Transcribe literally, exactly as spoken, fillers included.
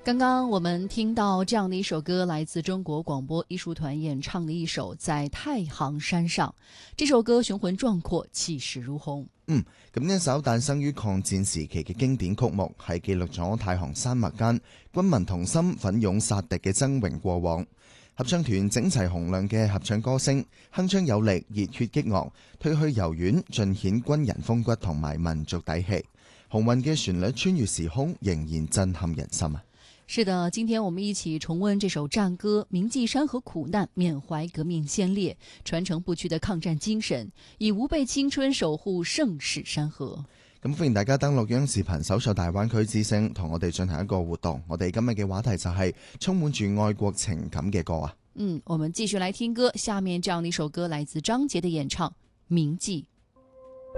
刚刚我们听到這樣的一首歌，來自中國廣播藝術團演唱的一首《在太行山上》。這首歌雄渾壯闊，氣勢如虹。 嗯，咁呢一首誕生於抗戰時期嘅經典曲目，係記錄咗太行山脈間軍民同心、奮勇殺敵嘅崢嶸過往。合唱團整齊洪亮嘅合唱歌聲，鏗鏘有力，熱血激昂，褪去柔軟，盡顯軍人風骨同埋民族底氣。雄渾嘅旋律穿越時空，仍然震撼人心啊！ 是的，今天我們一起重溫這首戰歌，銘記山河苦難，緬懷革命先烈，傳承不屈的抗戰精神，以吾輩青春守護盛世山河。 咁歡迎大家登錄央視頻搜索大灣區之聲，同我哋進行一個活動。我哋今日嘅話題就係充滿住愛國情感嘅歌啊！ 嗯，我們繼續來聽歌，下面這樣的一首歌來自張杰的演唱《銘記》。